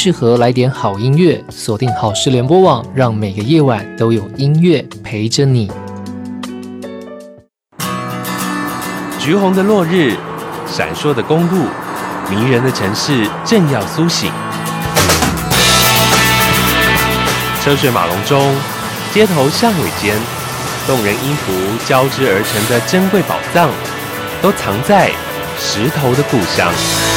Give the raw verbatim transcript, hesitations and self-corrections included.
适合来点好音乐，锁定好事联播网，让每个夜晚都有音乐陪着你。 橘红的落日，闪烁的公路，迷人的城市正要苏醒。车水马龙中，街头巷尾间，动人音符交织而成的珍贵宝藏，都藏在石头的故乡。